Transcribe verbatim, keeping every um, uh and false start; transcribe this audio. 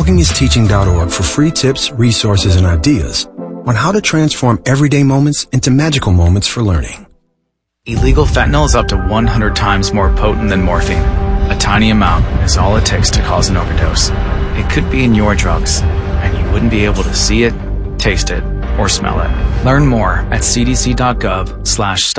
blogging is teaching dot org for free tips, resources, and ideas on how to transform everyday moments into magical moments for learning. Illegal fentanyl is up to one hundred times more potent than morphine. A tiny amount is all it takes to cause an overdose. It could be in your drugs, and you wouldn't be able to see it, taste it, or smell it. Learn more at c d c dot gov slash stop.